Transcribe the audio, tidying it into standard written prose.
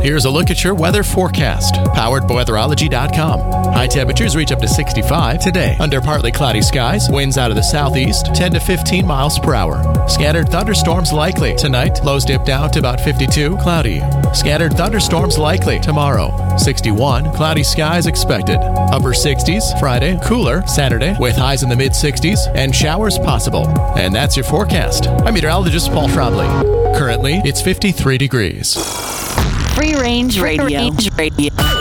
Here's a look at your weather forecast, powered by weatherology.com. High temperatures reach up to 65 today. Under partly cloudy skies, winds out of the southeast, 10 to 15 miles per hour. Scattered thunderstorms likely. Tonight, lows dip down to about 52, cloudy. Scattered thunderstorms likely tomorrow. 61, cloudy skies expected. Upper 60s Friday, cooler Saturday with highs in the mid-60s and showers possible. And that's your forecast. I'm meteorologist Paul Trombley. Currently, it's 53 degrees. Free Range Radio.